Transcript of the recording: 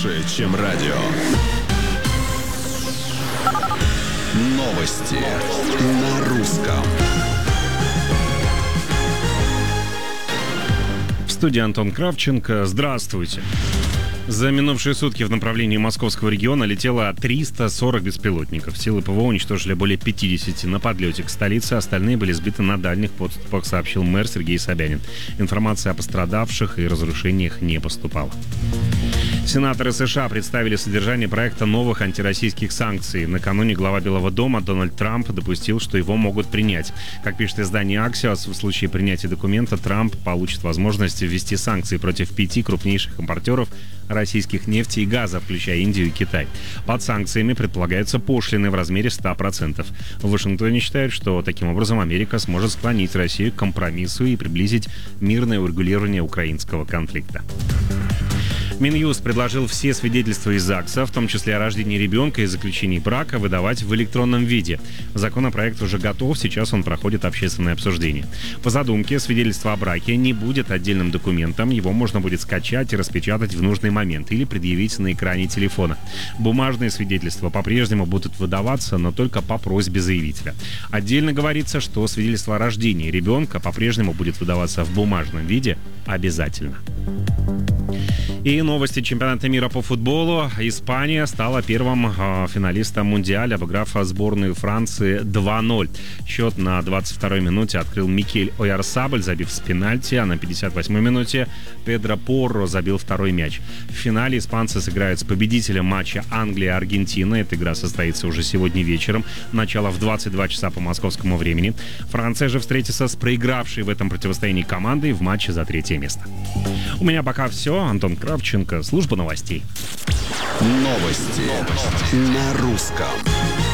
Чем радио. Новости на русском. В студии Антон Кравченко. Здравствуйте. За минувшие сутки в направлении московского региона летело 340 беспилотников. Силы ПВО уничтожили более 50 на подлете к столице. Остальные были сбиты на дальних подступах, сообщил мэр Сергей Собянин. Информация о пострадавших и разрушениях не поступала. Сенаторы США представили содержание проекта новых антироссийских санкций. Накануне глава Белого дома Дональд Трамп допустил, что его могут принять. Как пишет издание Axios, в случае принятия документа Трамп получит возможность ввести санкции против 5 крупнейших импортеров российских нефти и газа, включая Индию и Китай. Под санкциями предполагаются пошлины в размере 100%. В Вашингтоне считают, что таким образом Америка сможет склонить Россию к компромиссу и приблизить мирное урегулирование украинского конфликта. Минюст предложил все свидетельства из ЗАГСа, в том числе о рождении ребенка и заключении брака, выдавать в электронном виде. Законопроект уже готов, сейчас он проходит общественное обсуждение. По задумке, свидетельство о браке не будет отдельным документом, его можно будет скачать и распечатать в нужный момент или предъявить на экране телефона. Бумажные свидетельства по-прежнему будут выдаваться, но только по просьбе заявителя. Отдельно говорится, что свидетельство о рождении ребенка по-прежнему будет выдаваться в бумажном виде обязательно. И новости чемпионата мира по футболу. Испания стала первым финалистом Мундиаля, обыграв сборную Франции 2-0. Счет на 22-й минуте открыл Микель Ойярсабаль, забив с пенальти, а на 58-й минуте Педро Порро забил второй мяч. В финале испанцы сыграют с победителем матча Англия-Аргентина. Эта игра состоится уже сегодня вечером. Начало в 22 часа по московскому времени. Франция же встретится с проигравшей в этом противостоянии командой в матче за третье место. У меня пока все. Антон Кравченко, служба новостей. Новости на русском.